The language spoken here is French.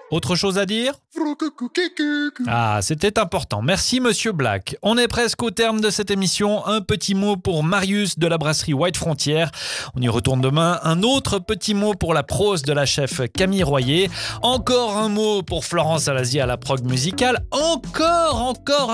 Autre chose à dire ? Ah, c'était important. Merci, Monsieur Black. On est presque au terme de cette émission. Un petit mot pour Marius de la brasserie White Frontier. On y retourne demain. Un autre petit mot pour la prose de la chef Camille Royer. Encore un mot pour Florence Alazier à la prog musicale. Encore